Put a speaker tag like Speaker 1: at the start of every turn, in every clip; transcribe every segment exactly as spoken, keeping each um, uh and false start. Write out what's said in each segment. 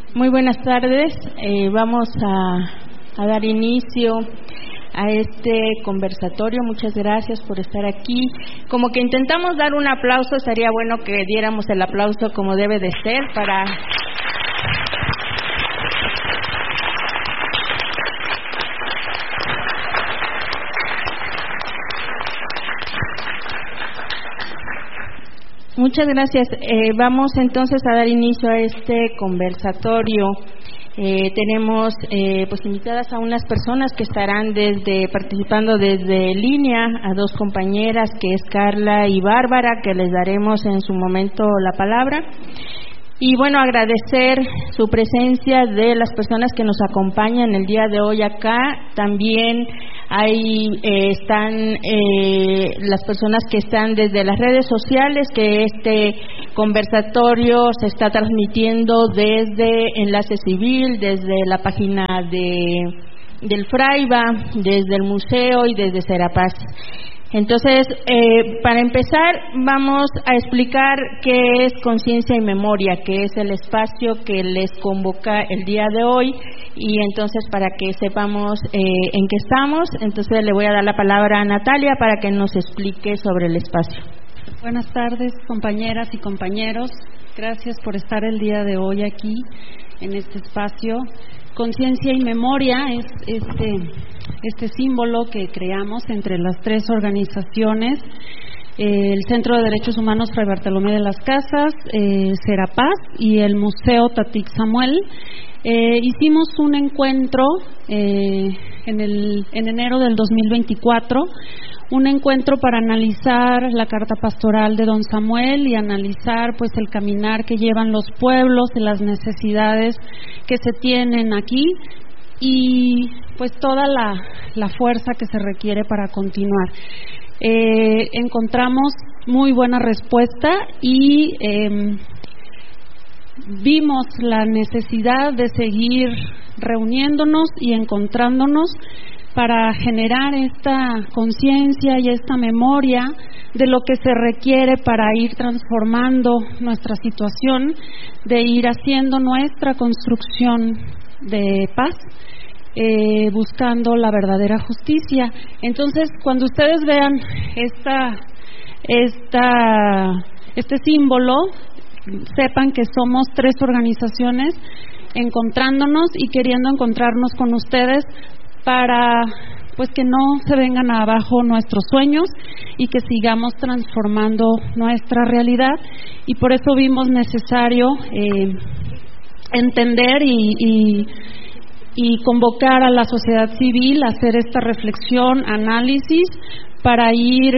Speaker 1: Muy buenas tardes. Eh, vamos a, a dar inicio a este conversatorio. Muchas gracias por estar aquí. Como que intentamos dar un aplauso, estaría bueno que diéramos el aplauso como debe de ser para... Muchas gracias. Eh, vamos entonces a dar inicio a este conversatorio. Eh, tenemos eh, pues invitadas a unas personas que estarán desde participando desde línea, a dos compañeras que es Carla y Bárbara, que les daremos en su momento la palabra. Y bueno, agradecer su presencia de las personas que nos acompañan el día de hoy acá. También hay eh, están eh, las personas que están desde las redes sociales, que este conversatorio se está transmitiendo desde Enlace Civil, desde la página de del Fraiba, desde el museo y desde Serapaz. Entonces, eh, para empezar, vamos a explicar qué es Conciencia y Memoria, que es el espacio que les convoca el día de hoy, y entonces para que sepamos eh, en qué estamos, entonces le voy a dar la palabra a Natalia para que nos explique sobre el espacio.
Speaker 2: Buenas tardes, compañeras y compañeros. Gracias por estar el día de hoy aquí en este espacio. Conciencia y Memoria es este, este símbolo que creamos entre las tres organizaciones, eh, el Centro de Derechos Humanos Fray Bartolomé de las Casas, eh, Serapaz y el Museo Tatic Samuel. Eh, hicimos un encuentro eh, en, el, en enero del dos mil veinticuatro, un encuentro para analizar la carta pastoral de don Samuel y analizar pues el caminar que llevan los pueblos y las necesidades que se tienen aquí y pues toda la, la fuerza que se requiere para continuar. Eh, encontramos muy buena respuesta y eh, vimos la necesidad de seguir reuniéndonos y encontrándonos para generar esta conciencia y esta memoria de lo que se requiere para ir transformando nuestra situación, de ir haciendo nuestra construcción de paz, eh, buscando la verdadera justicia. Entonces, cuando ustedes vean esta, esta, este símbolo, sepan que somos tres organizaciones encontrándonos y queriendo encontrarnos con ustedes para pues que no se vengan abajo nuestros sueños y que sigamos transformando nuestra realidad, y por eso vimos necesario eh, entender y, y, y convocar a la sociedad civil a hacer esta reflexión, análisis, para ir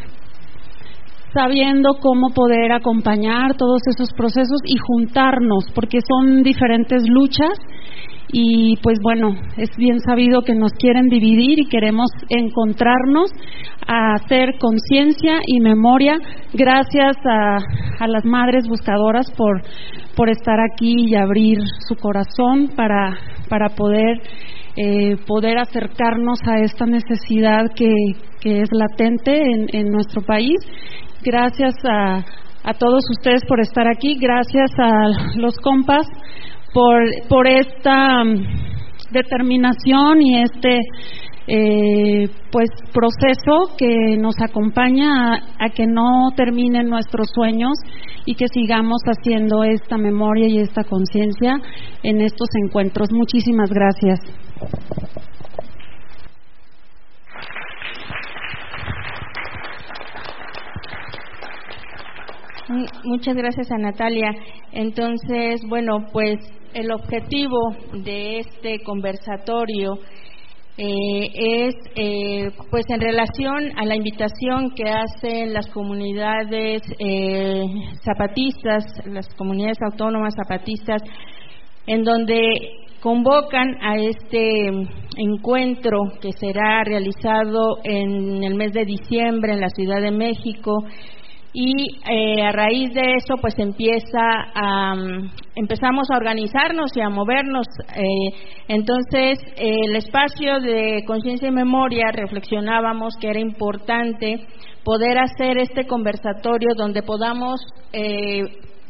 Speaker 2: sabiendo cómo poder acompañar todos esos procesos y juntarnos, porque son diferentes luchas. Y pues bueno, es bien sabido que nos quieren dividir y queremos encontrarnos a hacer conciencia y memoria. Gracias a, a las madres buscadoras por, por estar aquí y abrir su corazón para, para poder, eh, poder acercarnos a esta necesidad que, que es latente en, en nuestro país. Gracias a, a todos ustedes por estar aquí. Gracias a los compas por por esta um, determinación y este eh, pues proceso que nos acompaña a, a que no terminen nuestros sueños y que sigamos haciendo esta memoria y esta conciencia en estos encuentros. Muchísimas gracias.
Speaker 1: Muchas gracias a Natalia. Entonces, bueno, pues el objetivo de este conversatorio eh, es, eh, pues en relación a la invitación que hacen las comunidades eh, zapatistas, las comunidades autónomas zapatistas, en donde convocan a este encuentro que será realizado en el mes de diciembre en la Ciudad de México. Y eh, a raíz de eso pues empieza a um, empezamos a organizarnos y a movernos. Eh, entonces eh, el espacio de Conciencia y Memoria reflexionábamos que era importante poder hacer este conversatorio donde podamos eh,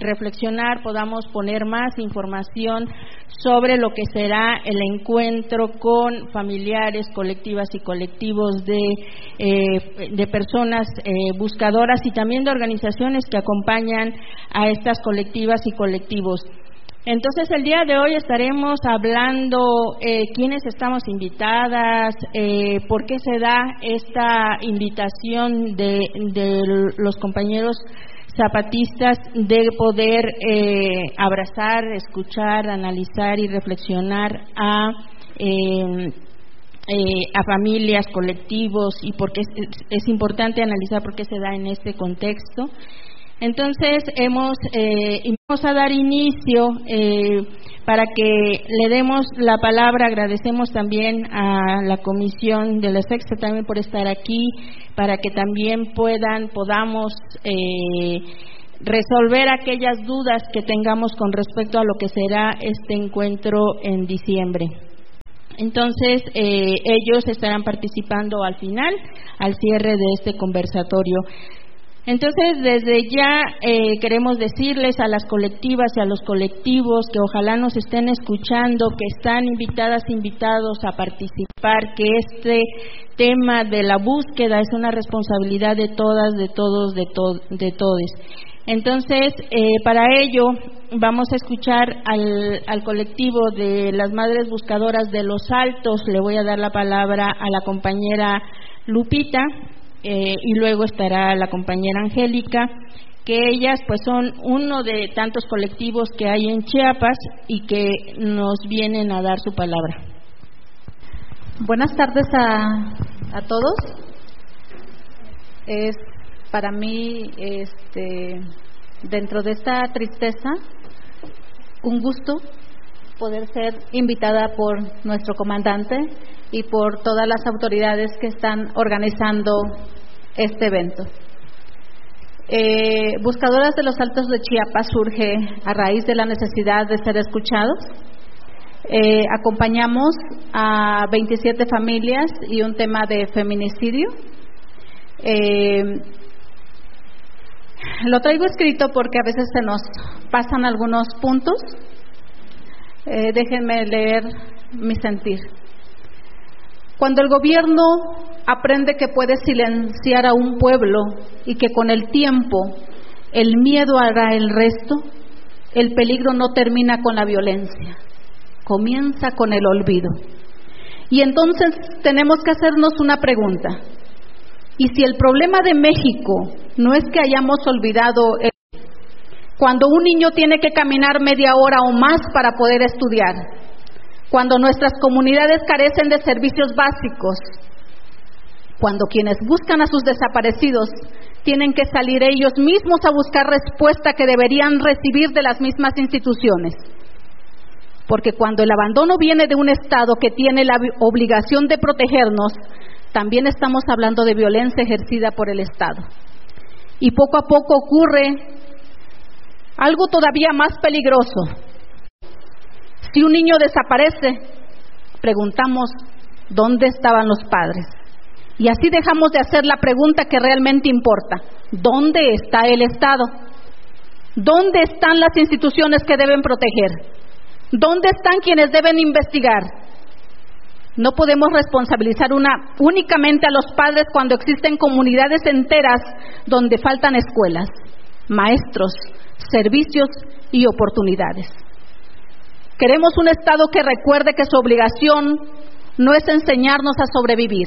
Speaker 1: reflexionar, podamos poner más información sobre lo que será el encuentro con familiares, colectivas y colectivos de, eh, de personas eh, buscadoras y también de organizaciones que acompañan a estas colectivas y colectivos. Entonces, el día de hoy estaremos hablando eh, quiénes estamos invitadas, eh, por qué se da esta invitación de, de los compañeros zapatistas de poder eh, abrazar, escuchar, analizar y reflexionar a eh, eh, a familias, colectivos, y por qué es, es importante analizar por qué se da en este contexto. Entonces, hemos eh, vamos a dar inicio eh, para que le demos la palabra. Agradecemos también a la Comisión de la Sexta también por estar aquí, para que también puedan, podamos eh, resolver aquellas dudas que tengamos con respecto a lo que será este encuentro en diciembre. Entonces, eh, ellos estarán participando al final, al cierre de este conversatorio. Entonces, desde ya eh, queremos decirles a las colectivas y a los colectivos que ojalá nos estén escuchando, que están invitadas, invitados a participar, que este tema de la búsqueda es una responsabilidad de todas, de todos, de, to de todes. Entonces, eh, para ello vamos a escuchar al, al colectivo de las Madres Buscadoras de Los Altos. Le voy a dar la palabra a la compañera Lupita. Eh, y luego estará la compañera Angélica, que ellas pues son uno de tantos colectivos que hay en Chiapas y que nos vienen a dar su palabra.
Speaker 3: Buenas tardes a, a todos. Es para mí, este, dentro de esta tristeza, un gusto poder ser invitada por nuestro comandante y por todas las autoridades que están organizando este evento. Eh, Buscadoras de los Altos de Chiapas surge a raíz de la necesidad de ser escuchados. Eh, acompañamos a veintisiete familias y un tema de feminicidio. Eh, lo traigo escrito porque a veces se nos pasan algunos puntos. Eh, déjenme leer mi sentir. Cuando el gobierno aprende que puede silenciar a un pueblo y que con el tiempo el miedo hará el resto, el peligro no termina con la violencia, comienza con el olvido. Y entonces tenemos que hacernos una pregunta. ¿Y si el problema de México no es que hayamos olvidado el... cuando un niño tiene que caminar media hora o más para poder estudiar, cuando nuestras comunidades carecen de servicios básicos, cuando quienes buscan a sus desaparecidos tienen que salir ellos mismos a buscar respuesta que deberían recibir de las mismas instituciones? Porque cuando el abandono viene de un Estado que tiene la obligación de protegernos, también estamos hablando de violencia ejercida por el Estado. Y poco a poco ocurre algo todavía más peligroso. Si un niño desaparece, preguntamos ¿dónde estaban los padres? Y así dejamos de hacer la pregunta que realmente importa: ¿dónde está el Estado? ¿Dónde están las instituciones que deben proteger? ¿Dónde están quienes deben investigar? No podemos responsabilizar una, únicamente a los padres cuando existen comunidades enteras donde faltan escuelas, maestros, servicios y oportunidades. Queremos un Estado que recuerde que su obligación no es enseñarnos a sobrevivir.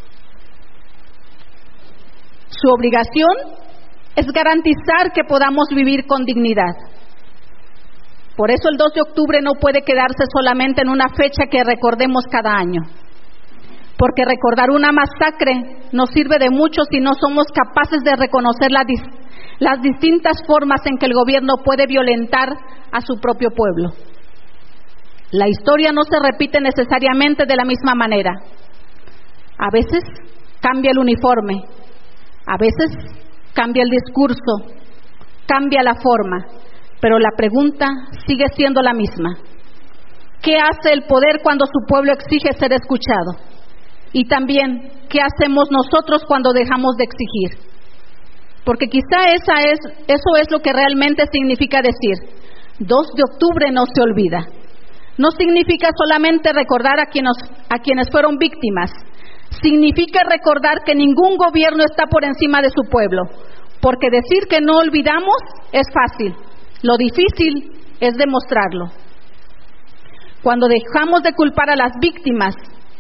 Speaker 3: Su obligación es garantizar que podamos vivir con dignidad. Por eso el dos de octubre no puede quedarse solamente en una fecha que recordemos cada año. Porque recordar una masacre no sirve de mucho si no somos capaces de reconocer la, las distintas formas en que el gobierno puede violentar a su propio pueblo. La historia no se repite necesariamente de la misma manera. A veces cambia el uniforme, a veces cambia el discurso, cambia la forma, pero la pregunta sigue siendo la misma. ¿Qué hace el poder cuando su pueblo exige ser escuchado? Y también, ¿qué hacemos nosotros cuando dejamos de exigir? porque quizá esa es, eso es lo que realmente significa decir, dos de octubre no se olvida. No significa solamente recordar a quienes, a quienes fueron víctimas, significa recordar que ningún gobierno está por encima de su pueblo, porque decir que no olvidamos es fácil, lo difícil es demostrarlo. Cuando dejamos de culpar a las víctimas,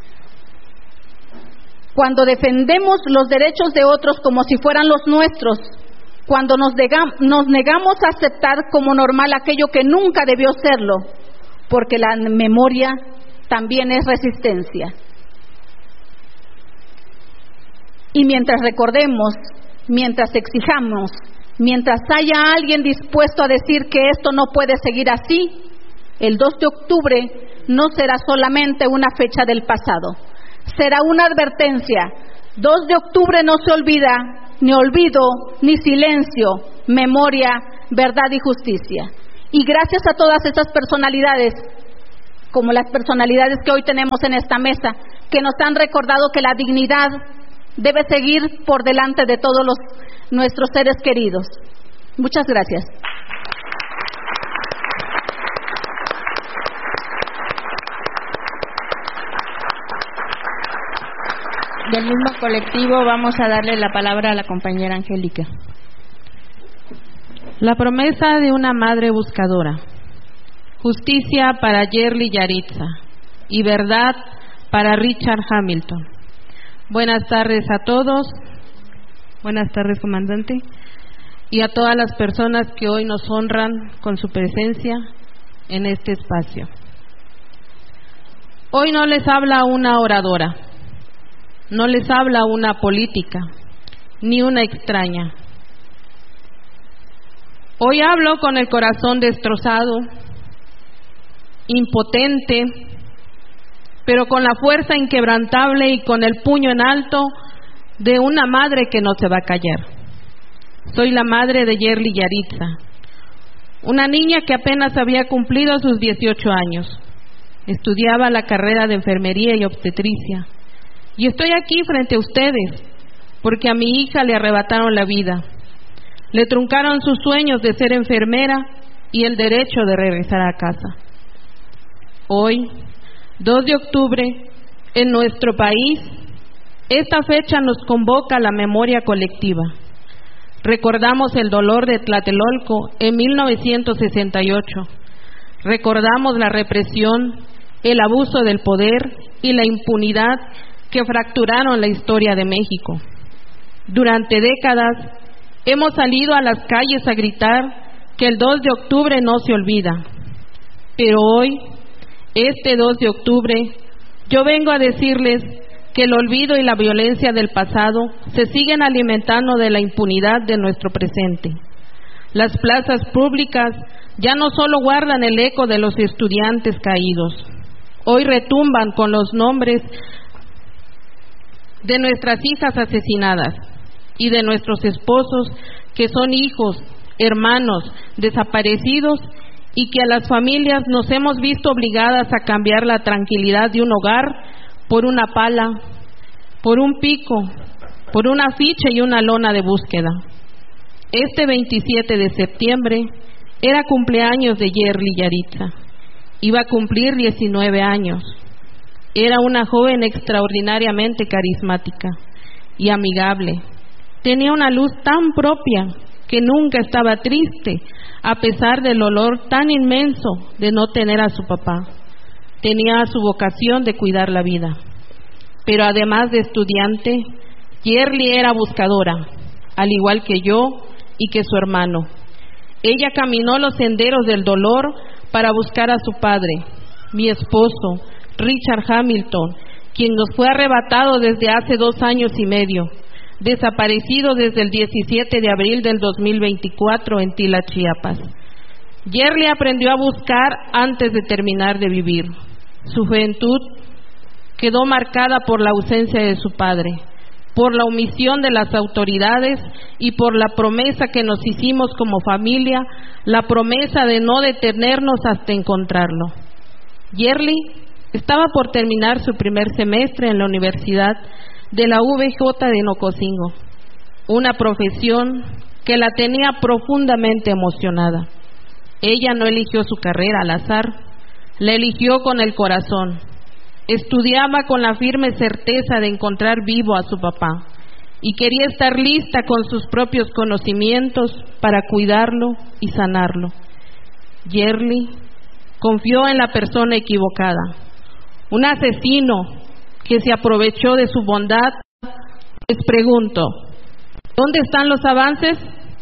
Speaker 3: cuando defendemos los derechos de otros como si fueran los nuestros, cuando nos, negam- nos negamos a aceptar como normal aquello que nunca debió serlo, porque la memoria también es resistencia. Y mientras recordemos, mientras exijamos, mientras haya alguien dispuesto a decir que esto no puede seguir así, el dos de octubre no será solamente una fecha del pasado, será una advertencia. dos de octubre no se olvida, ni olvido, ni silencio, memoria, verdad y justicia. Y gracias a todas estas personalidades, como las personalidades que hoy tenemos en esta mesa, que nos han recordado que la dignidad debe seguir por delante de todos los, nuestros seres queridos. Muchas gracias.
Speaker 1: Del mismo colectivo vamos a darle la palabra a la compañera Angélica.
Speaker 4: La promesa de una madre buscadora. Justicia para Yerli Yaritza y verdad para Richard Hamilton. Buenas tardes a todos. Buenas tardes, comandante. Y a todas las personas que hoy nos honran con su presencia en este espacio. Hoy no les habla una oradora, no les habla una política, ni una extraña. Hoy hablo con el corazón destrozado, impotente, pero con la fuerza inquebrantable y con el puño en alto de una madre que no se va a callar. Soy la madre de Yerli Yaritza, una niña que apenas había cumplido sus dieciocho años. Estudiaba la carrera de enfermería y obstetricia. Y estoy aquí frente a ustedes porque a mi hija le arrebataron la vida. Le truncaron sus sueños de ser enfermera y el derecho de regresar a casa. Hoy, dos de octubre, en nuestro país, esta fecha nos convoca a la memoria colectiva. Recordamos el dolor de Tlatelolco en mil novecientos sesenta y ocho. Recordamos la represión, el abuso del poder y la impunidad que fracturaron la historia de México. Durante décadas hemos salido a las calles a gritar que el dos de octubre no se olvida. Pero hoy, este dos de octubre, yo vengo a decirles que el olvido y la violencia del pasado se siguen alimentando de la impunidad de nuestro presente. Las plazas públicas ya no solo guardan el eco de los estudiantes caídos, hoy retumban con los nombres de nuestras hijas asesinadas y de nuestros esposos que son hijos, hermanos, desaparecidos y que a las familias nos hemos visto obligadas a cambiar la tranquilidad de un hogar por una pala, por un pico, por un afiche y una lona de búsqueda. Este veintisiete de septiembre era cumpleaños de Yerli Yaritza. Iba a cumplir diecinueve años. Era una joven extraordinariamente carismática y amigable. Tenía una luz tan propia que nunca estaba triste, a pesar del dolor tan inmenso de no tener a su papá. Tenía su vocación de cuidar la vida. Pero además de estudiante, Yerli era buscadora, al igual que yo y que su hermano. Ella caminó los senderos del dolor para buscar a su padre, mi esposo, Richard Hamilton, quien nos fue arrebatado desde hace dos años y medio, desaparecido desde el diecisiete de abril del dos mil veinticuatro en Tila, Chiapas. Yerli aprendió a buscar antes de terminar de vivir. Su juventud quedó marcada por la ausencia de su padre, por la omisión de las autoridades y por la promesa que nos hicimos como familia, la promesa de no detenernos hasta encontrarlo. Yerli estaba por terminar su primer semestre en la Universidad de la V J de Nocosingo. una profesión que la tenía profundamente emocionada. Ella no eligió su carrera al azar, la eligió con el corazón. Estudiaba con la firme certeza de encontrar vivo a su papá y quería estar lista con sus propios conocimientos para cuidarlo y sanarlo. Yerli confió en la persona equivocada, un asesino que se aprovechó de su bondad. Les pregunto, ¿dónde están los avances?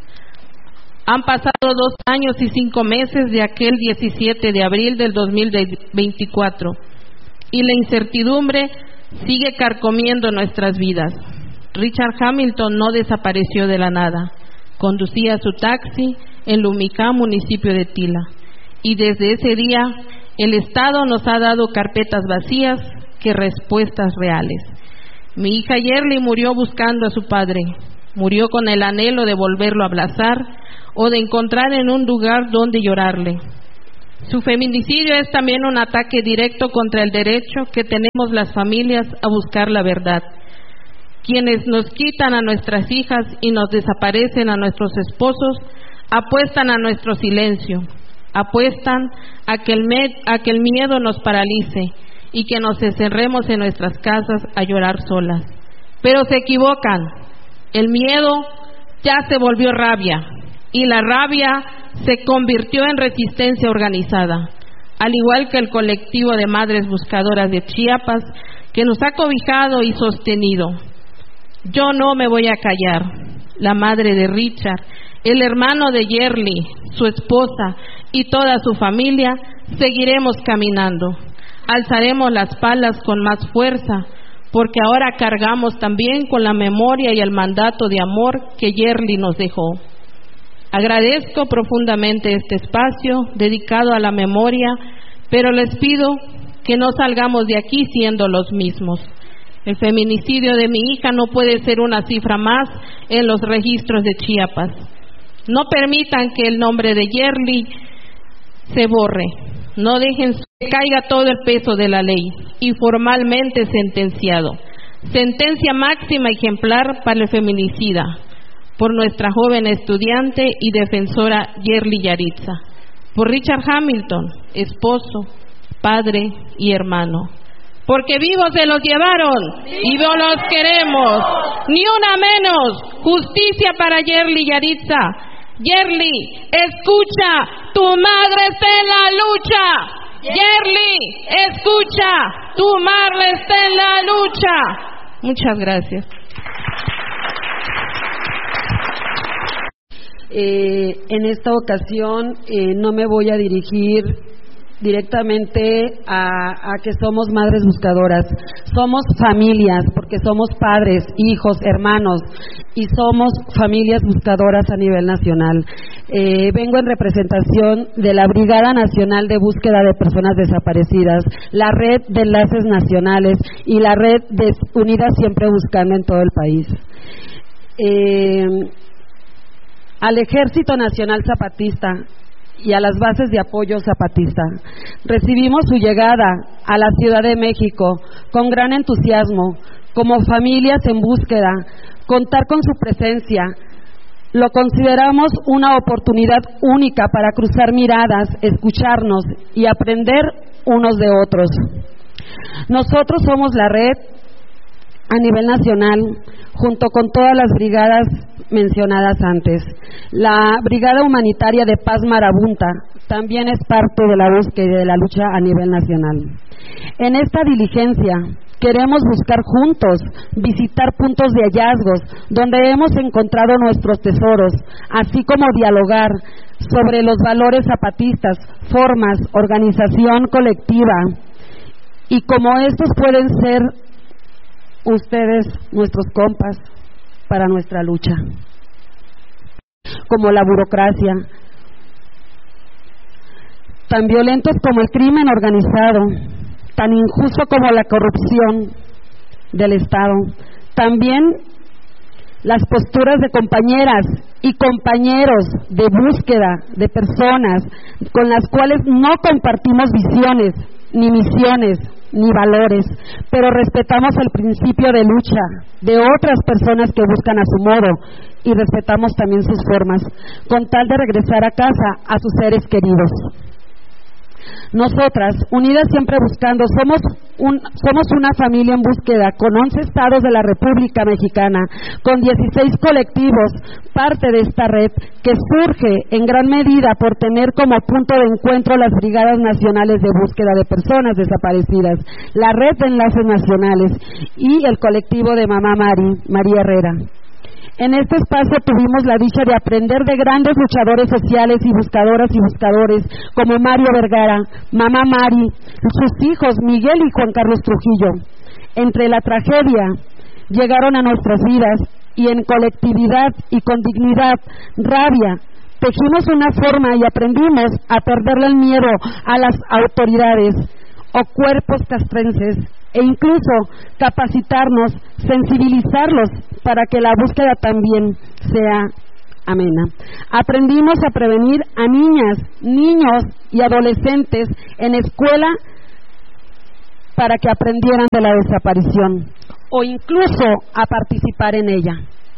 Speaker 4: Han pasado dos años y cinco meses de aquel diecisiete de abril del dos mil veinticuatro y la incertidumbre sigue carcomiendo nuestras vidas. Richard Hamilton no desapareció de la nada. Conducía su taxi en Lumicá, municipio de Tila, y desde ese día el Estado nos ha dado carpetas vacías que respuestas reales. Mi hija Yerli murió buscando a su padre, murió con el anhelo de volverlo a abrazar o de encontrar en un lugar donde llorarle. Su feminicidio es también un ataque directo contra el derecho que tenemos las familias a buscar la verdad. Quienes nos quitan a nuestras hijas y nos desaparecen a nuestros esposos apuestan a nuestro silencio, apuestan a que el, med- a que el miedo nos paralice y que nos encerremos en nuestras casas a llorar solas. Pero se equivocan. El miedo ya se volvió rabia y la rabia se convirtió en resistencia organizada, al igual que el colectivo de madres buscadoras de Chiapas que nos ha cobijado y sostenido. Yo no me voy a callar. La madre de Richard, el hermano de Yerli, su esposa y toda su familia, seguiremos caminando. Alzaremos las palas con más fuerza, porque ahora cargamos también con la memoria y el mandato de amor que Yerli nos dejó. Agradezco profundamente este espacio dedicado a la memoria, pero les pido que no salgamos de aquí siendo los mismos. El feminicidio de mi hija no puede ser una cifra más en los registros de Chiapas. No permitan que el nombre de Yerli se borre. No dejen que caiga todo el peso de la ley y formalmente sentenciado. Sentencia máxima ejemplar para el feminicida por nuestra joven estudiante y defensora Yerli Yaritza, por Richard Hamilton, esposo, padre y hermano. Porque vivos se los llevaron, vivos los queremos, ni una menos. Justicia para Yerli Yaritza. Yerli, escucha, tu madre está en la lucha. Yerli, escucha, tu madre está en la lucha. Muchas gracias.
Speaker 5: Eh, en esta ocasión eh, no me voy a dirigir directamente a, a que somos madres buscadoras. Somos familias, porque somos padres, hijos, hermanos, y somos familias buscadoras a nivel nacional. Eh, vengo en representación de la Brigada Nacional de Búsqueda de Personas Desaparecidas, la Red de Enlaces Nacionales y la Red de Unidas Siempre Buscando en todo el país. Eh, al Ejército Nacional Zapatista y a las bases de apoyo zapatista. Recibimos su llegada a la Ciudad de México con gran entusiasmo, como familias en búsqueda. Contar con su presencia lo consideramos una oportunidad única para cruzar miradas, escucharnos y aprender unos de otros. Nosotros somos la red a nivel nacional, junto con todas las brigadas mencionadas antes. La Brigada Humanitaria de Paz Marabunta también es parte de la búsqueda y de la lucha a nivel nacional. En esta diligencia queremos buscar juntos, visitar puntos de hallazgos donde hemos encontrado nuestros tesoros, así como dialogar sobre los valores zapatistas, formas, organización colectiva, y como estos pueden ser ustedes, nuestros compas, para nuestra lucha, como la burocracia, tan violentos como el crimen organizado, tan injusto como la corrupción del Estado, también las posturas de compañeras y compañeros de búsqueda de personas con las cuales no compartimos visiones ni misiones, ni valores, pero respetamos el principio de lucha de otras personas que buscan a su modo y respetamos también sus formas, con tal de regresar a casa a sus seres queridos. Nosotras, unidas siempre buscando, somos, un, somos una familia en búsqueda con once estados de la República Mexicana, con dieciséis colectivos, parte de esta red que surge en gran medida por tener como punto de encuentro las Brigadas Nacionales de Búsqueda de Personas Desaparecidas, la Red de Enlaces Nacionales y el colectivo de Mamá Mari, María Herrera. En este espacio tuvimos la dicha de aprender de grandes luchadores sociales y buscadoras y buscadores como Mario Vergara, Mamá Mari, sus hijos Miguel y Juan Carlos Trujillo. Entre la tragedia llegaron a nuestras vidas y en colectividad y con dignidad, rabia, tejimos una forma y aprendimos a perderle el miedo a las autoridades o cuerpos castrenses, e incluso capacitarnos, sensibilizarlos para que la búsqueda también sea amena. Aprendimos a prevenir a niñas, niños y adolescentes en escuela para que aprendieran de la desaparición o incluso a participar en ella.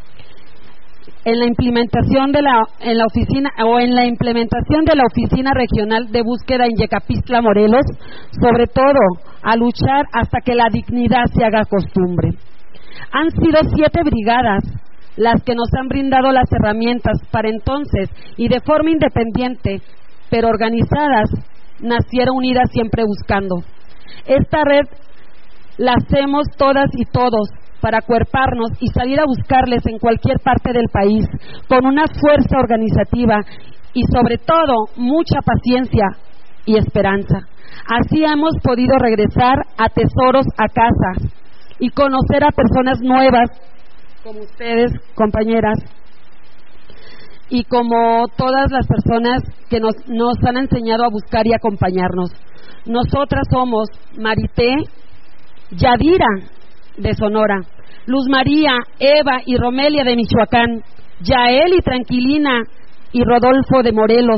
Speaker 5: En la implementación de la en la oficina o en la implementación de la oficina regional de búsqueda en Yecapixtla, Morelos, sobre todo a luchar hasta que la dignidad se haga costumbre. Han sido siete brigadas las que nos han brindado las herramientas para entonces y de forma independiente, pero organizadas, nacieron unidas siempre buscando. Esta red la hacemos todas y todos para acuerparnos y salir a buscarles en cualquier parte del país, con una fuerza organizativa y sobre todo mucha paciencia y esperanza. Así hemos podido regresar a tesoros a casa y conocer a personas nuevas, como ustedes, compañeras, y como todas las personas que nos, nos han enseñado a buscar y acompañarnos. Nosotras somos Marité, Yadira de Sonora, Luz María, Eva y Romelia de Michoacán, Yael y Tranquilina y Rodolfo de Morelos,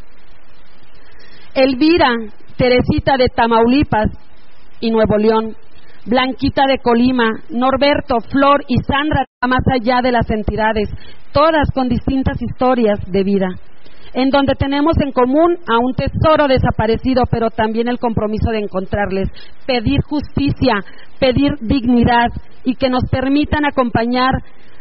Speaker 5: Elvira, Teresita de Tamaulipas y Nuevo León, Blanquita de Colima, Norberto, Flor y Sandra, más allá de las entidades, todas con distintas historias de vida, en donde tenemos en común a un tesoro desaparecido, pero también el compromiso de encontrarles, pedir justicia, pedir dignidad y que nos permitan acompañar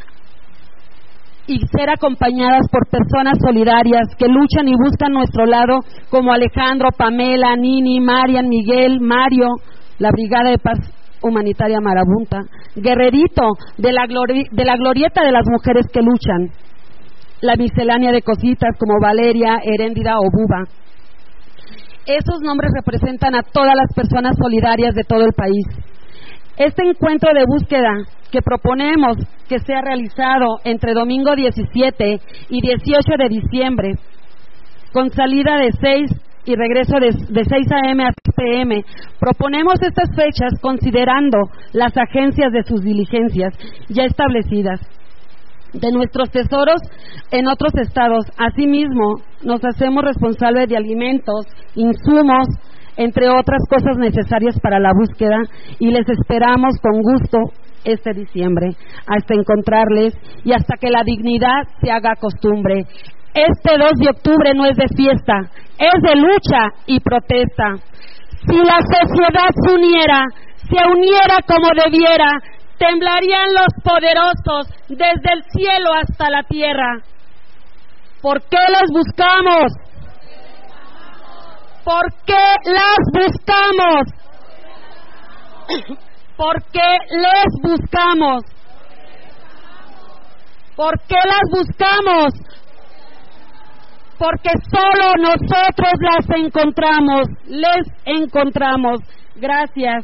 Speaker 5: y ser acompañadas por personas solidarias que luchan y buscan nuestro lado, como Alejandro, Pamela, Nini, Marian, Miguel, Mario, la Brigada de Paz Humanitaria Marabunta, Guerrerito de la, glori- de la Glorieta de las Mujeres que Luchan, la miscelánea de cositas como Valeria, Heréndida o Buba. Esos nombres representan a todas las personas solidarias de todo el país. Este encuentro de búsqueda que proponemos que sea realizado entre domingo diecisiete y dieciocho de diciembre, con salida de seis y regreso de, de seis a eme a seis pe eme, proponemos estas fechas considerando las agencias de sus diligencias ya establecidas de nuestros tesoros en otros estados. Asimismo, nos hacemos responsables de alimentos, insumos, entre otras cosas necesarias para la búsqueda, y les esperamos con gusto este diciembre, hasta encontrarles y hasta que la dignidad se haga costumbre. Este dos de octubre no es de fiesta, es de lucha y protesta. Si la sociedad se uniera, se uniera como debiera, temblarían los poderosos desde el cielo hasta la tierra. ¿Por qué les buscamos? ¿Por qué las buscamos? ¿Por qué les buscamos? ¿Por qué las buscamos? Porque solo nosotros las encontramos, les encontramos. Gracias.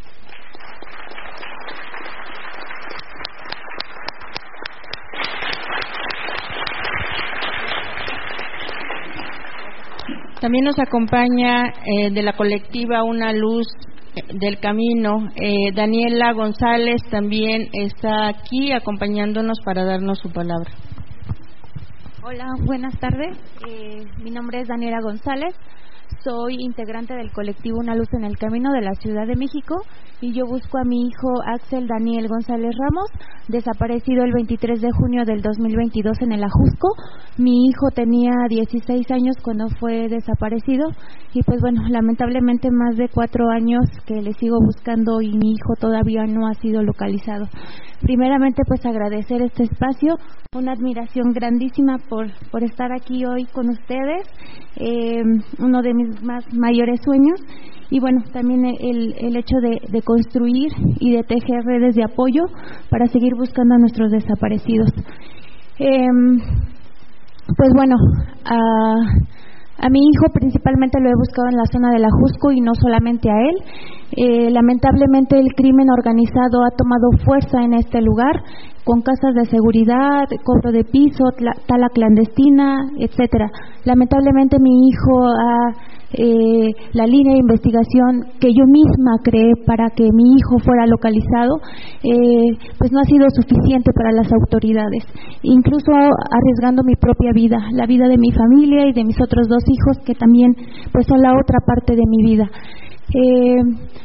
Speaker 1: También nos acompaña eh, de la colectiva Una Luz del Camino, eh, Daniela González también está aquí acompañándonos para darnos su palabra.
Speaker 6: Hola, buenas tardes. Eh, mi nombre es Daniela González. Soy integrante del colectivo Una Luz en el Camino de la Ciudad de México y yo busco a mi hijo Axel Daniel González Ramos, desaparecido el veintitrés de junio del dos mil veintidós en el Ajusco. Mi hijo tenía dieciséis años cuando fue desaparecido y pues bueno, lamentablemente más de cuatro años que le sigo buscando y mi hijo todavía no ha sido localizado. Primeramente pues agradecer este espacio, una admiración grandísima por, por estar aquí hoy con ustedes, eh, uno de mis más mayores sueños y bueno, también el, el hecho de, de construir y de tejer redes de apoyo para seguir buscando a nuestros desaparecidos. Eh, pues bueno, a, a mi hijo principalmente lo he buscado en la zona del Ajusco y no solamente a él. Eh, lamentablemente el crimen organizado ha tomado fuerza en este lugar con casas de seguridad, cobro de piso, tala clandestina, etcétera. Lamentablemente mi hijo ha eh, la línea de investigación que yo misma creé para que mi hijo fuera localizado, eh, pues no ha sido suficiente para las autoridades, incluso arriesgando mi propia vida, la vida de mi familia y de mis otros dos hijos que también pues son la otra parte de mi vida. Eh,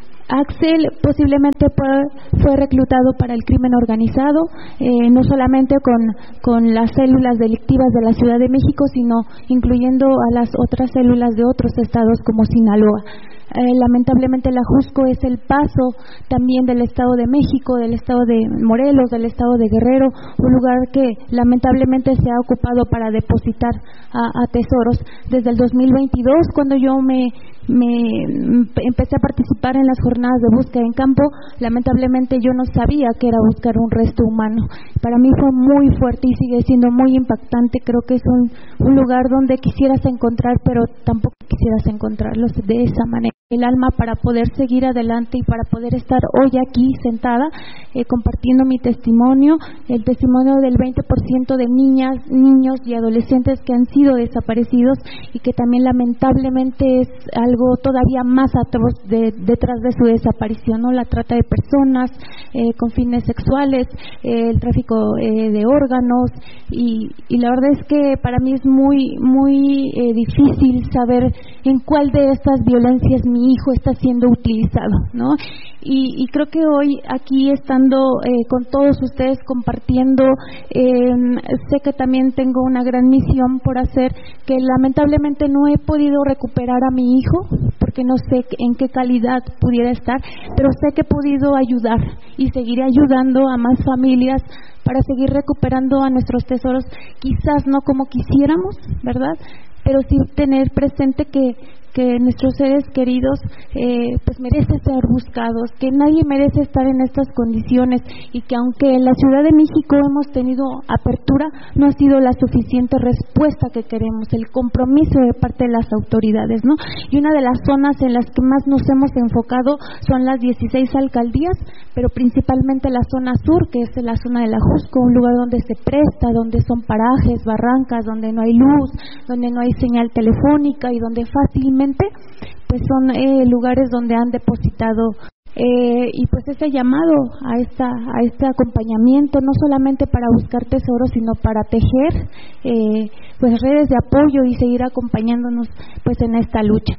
Speaker 6: Axel posiblemente fue reclutado para el crimen organizado, eh, no solamente con, con las células delictivas de la Ciudad de México, sino incluyendo a las otras células de otros estados como Sinaloa. Eh, lamentablemente el Ajusco es el paso también del Estado de México, del Estado de Morelos, del Estado de Guerrero, un lugar que lamentablemente se ha ocupado para depositar a, a tesoros. Desde el dos mil veintidós, cuando yo me, me empecé a participar en las jornadas de búsqueda en campo, lamentablemente yo no sabía que era buscar un resto humano. Para mí fue muy fuerte y sigue siendo muy impactante. Creo que es un, un lugar donde quisieras encontrar, pero tampoco quisieras encontrarlos de esa manera. El alma para poder seguir adelante y para poder estar hoy aquí sentada eh, compartiendo mi testimonio, el testimonio del veinte por ciento de niñas, niños y adolescentes que han sido desaparecidos y que también lamentablemente es algo todavía más atroz de, detrás de su desaparición, ¿no? La trata de personas eh, con fines sexuales, eh, el tráfico eh, de órganos y, y la verdad es que para mí es muy, muy eh, difícil saber en cuál de estas violencias mi hijo está siendo utilizado, ¿no? Y, y creo que hoy aquí estando eh, con todos ustedes compartiendo, eh, sé que también tengo una gran misión por hacer, que lamentablemente no he podido recuperar a mi hijo porque no sé en qué calidad pudiera estar, pero sé que he podido ayudar y seguiré ayudando a más familias para seguir recuperando a nuestros tesoros, quizás no como quisiéramos, ¿verdad? Pero sí tener presente que que nuestros seres queridos eh, pues merecen ser buscados, que nadie merece estar en estas condiciones y que aunque en la Ciudad de México hemos tenido apertura, no ha sido la suficiente respuesta que queremos, el compromiso de parte de las autoridades, ¿no? Y una de las zonas en las que más nos hemos enfocado son las dieciséis alcaldías, pero principalmente la zona sur, que es la zona del Ajusco, un lugar donde se presta, donde son parajes, barrancas, donde no hay luz, donde no hay señal telefónica y donde fácilmente pues son eh, lugares donde han depositado eh, y pues ese llamado a esta a este acompañamiento no solamente para buscar tesoros sino para tejer eh, pues redes de apoyo y seguir acompañándonos pues en esta lucha.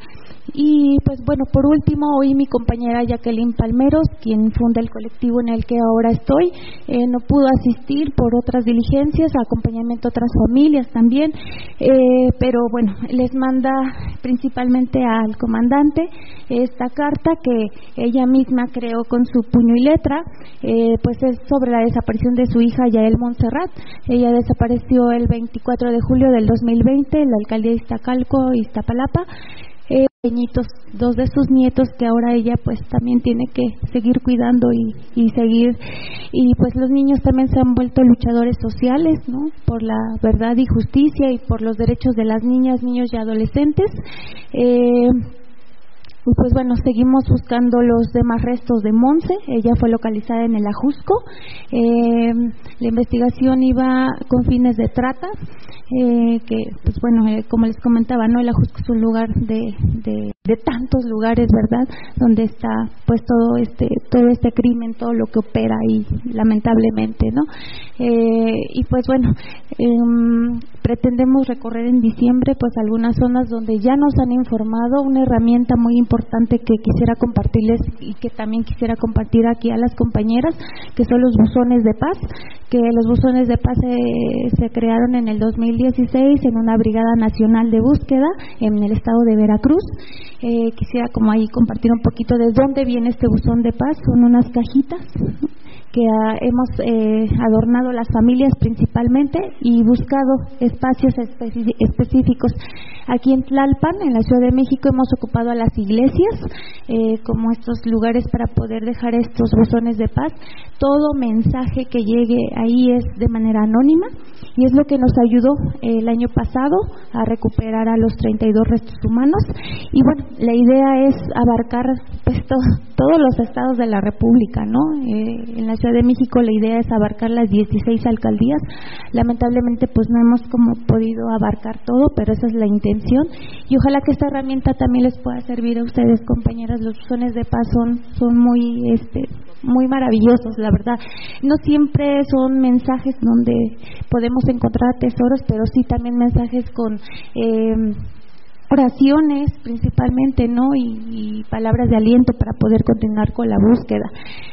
Speaker 6: Y pues bueno, por último, hoy mi compañera Jacqueline Palmeros, quien funda el colectivo en el que ahora estoy, eh, no pudo asistir por otras diligencias, acompañamiento a otras familias también, eh, pero bueno, les manda principalmente al comandante esta carta que ella misma creó con su puño y letra, eh, pues es sobre la desaparición de su hija Yael Montserrat. Ella desapareció el veinticuatro de julio del dos mil veinte en la alcaldía de Iztacalco, Iztapalapa. Eh, pequeñitos, dos de sus nietos que ahora ella pues también tiene que seguir cuidando y, y seguir, y pues los niños también se han vuelto luchadores sociales, ¿no? Por la verdad y justicia y por los derechos de las niñas, niños y adolescentes. Eh, Y pues bueno, seguimos buscando los demás restos de Monse. Ella fue localizada en el Ajusco. Eh, la investigación iba con fines de trata, eh, que pues bueno, eh, como les comentaba, no, el Ajusco es un lugar de, de, de tantos lugares, ¿verdad?, donde está pues todo este todo este crimen, todo lo que opera ahí, lamentablemente, ¿no? Eh, y pues bueno, eh, pretendemos recorrer en diciembre pues algunas zonas donde ya nos han informado. Una herramienta muy importante que quisiera compartirles y que también quisiera compartir aquí a las compañeras, que son los buzones de paz, que los buzones de paz se, se crearon en el dos mil dieciséis en una brigada nacional de búsqueda en el estado de Veracruz. Eh, quisiera como ahí compartir un poquito de dónde viene este buzón de paz. Son unas cajitas que uh, hemos eh, adornado las familias principalmente y buscado espacios especi- específicos. Aquí en Tlalpan, en la Ciudad de México, hemos ocupado a las iglesias eh, como estos lugares para poder dejar estos buzones de paz. Todo mensaje que llegue ahí es de manera anónima y es lo que nos ayudó eh, el año pasado a recuperar a los treinta y dos restos humanos. Y bueno, la idea es abarcar pues to- todos los estados de la República, ¿no? Eh, en la Ciudad de México la idea es abarcar las dieciséis alcaldías. Lamentablemente pues no hemos como podido abarcar todo, pero esa es la intención y ojalá que esta herramienta también les pueda servir a ustedes, compañeras. Los buzones de paz son, son muy este muy maravillosos, la verdad. No siempre son mensajes donde podemos encontrar tesoros, pero sí también mensajes con eh, oraciones principalmente, ¿no? Y, y palabras de aliento para poder continuar con la búsqueda.